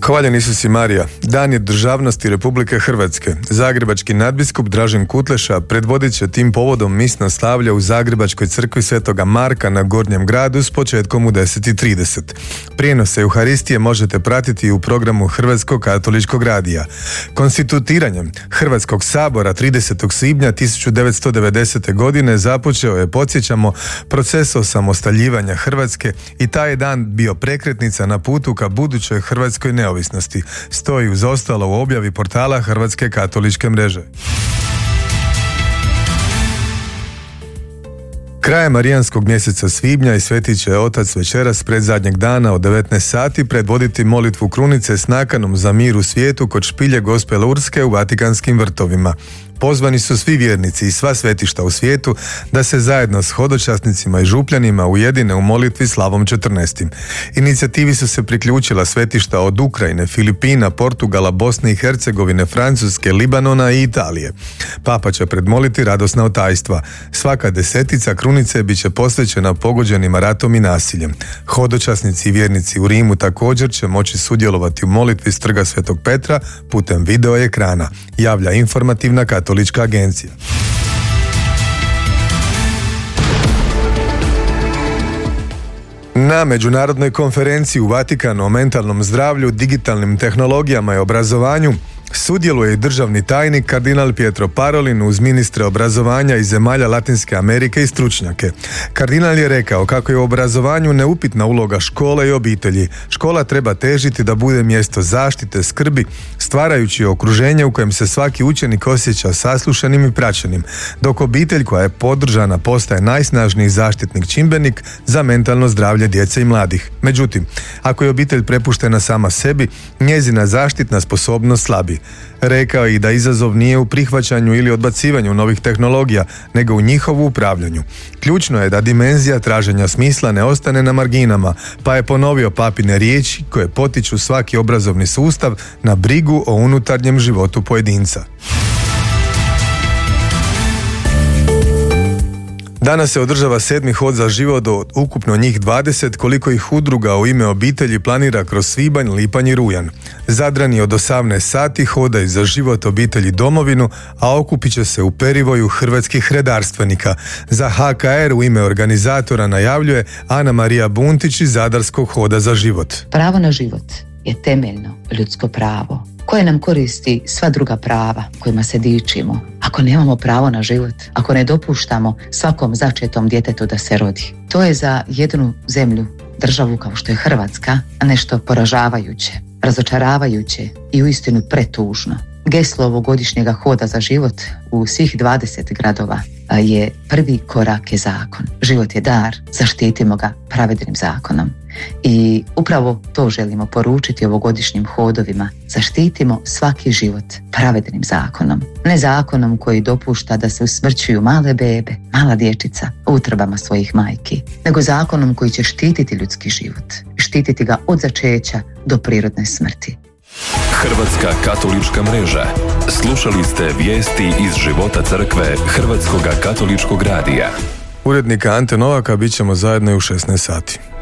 Hvaljen Isus i Marija, Dan je državnosti Republike Hrvatske. Zagrebački nadbiskup Dražen Kutleša predvodit će tim povodom misno slavlja u Zagrebačkoj crkvi Svetoga Marka na Gornjem gradu s početkom u 10:30. Prijenos Euharistije možete pratiti u programu Hrvatskog katoličkog radija. Konstitutiranjem Hrvatskog sabora 30. svibnja 1990. godine započeo je, podsjećamo, proces osamostaljivanja Hrvatske i taj je dan bio prekretnica na putu ka budućoj hrvatskoj neovisnosti. Stoji uz ostalo u objavi portala Hrvatske katoličke mreže. Krajem marijanskog mjeseca svibnja i sveti će otac večeras predzadnjeg dana od 19 sati predvoditi molitvu krunice s nakanom za mir u svijetu kod špilje Gospe Lurske u Vatikanskim vrtovima. Pozvani su svi vjernici i sva svetišta u svijetu da se zajedno s hodočasnicima i župljanima ujedine u molitvi slavom 14. Inicijativi su se priključila svetišta od Ukrajine, Filipina, Portugala, Bosne i Hercegovine, Francuske, Libanona i Italije. Papa će predmoliti radosna otajstva. Svaka desetica krunice bit će posvećena pogođenima ratom i nasiljem. Hodočasnici i vjernici u Rimu također će moći sudjelovati u molitvi s trga Svetog Petra putem video ekrana, javlja informativna Katolička agencija. Na međunarodnoj konferenciji u Vatikanu o mentalnom zdravlju, digitalnim tehnologijama i obrazovanju sudjeluje i državni tajnik kardinal Pietro Parolin uz ministre obrazovanja iz zemalja Latinske Amerike i stručnjake. Kardinal je rekao kako je u obrazovanju neupitna uloga škole i obitelji. Škola treba težiti da bude mjesto zaštite, skrbi, stvarajući okruženje u kojem se svaki učenik osjeća saslušanim i praćenim, dok obitelj koja je podržana postaje najsnažniji zaštitnik čimbenik za mentalno zdravlje djece i mladih. Međutim, ako je obitelj prepuštena sama sebi, njezina zaštitna sposobnost slabi. Rekao je i da izazov nije u prihvaćanju ili odbacivanju novih tehnologija, nego u njihovu upravljanju. Ključno je da dimenzija traženja smisla ne ostane na marginama, pa je ponovio papine riječi koje potiču svaki obrazovni sustav na brigu o unutarnjem životu pojedinca. Danas se održava 7. hod za život od ukupno njih 20, koliko ih udruga u ime obitelji planira kroz svibanj, lipanj i rujan. Zadrani od 18 sati hodaju za život obitelji Domovinu, a okupit će se u perivoju hrvatskih redarstvenika. Za HKR u ime organizatora najavljuje Ana Marija Buntić iz Zadarskog hoda za život. Pravo na život je temeljno ljudsko pravo koje nam koristi sva druga prava kojima se dičimo. Ako nemamo pravo na život, ako ne dopuštamo svakom začetom djetetu da se rodi, to je za jednu zemlju, državu kao što je Hrvatska, nešto poražavajuće, razočaravajuće i uistinu pretužno. Geslo ovogodišnjega hoda za život u svih 20 gradova je prvi korak je zakon. Život je dar, zaštitimo ga pravednim zakonom. I upravo to želimo poručiti ovogodišnjim hodovima. Zaštitimo svaki život pravednim zakonom. Ne zakonom koji dopušta da se usmrćuju male bebe, mala dječica u utrbama svojih majki, nego zakonom koji će štititi ljudski život. Štititi ga od začeća do prirodne smrti. Hrvatska katolička mreža. Slušali ste vijesti iz života crkve Hrvatskoga katoličkog radija. Urednika Ante Novaka bit ćemo zajedno i u 16 sati.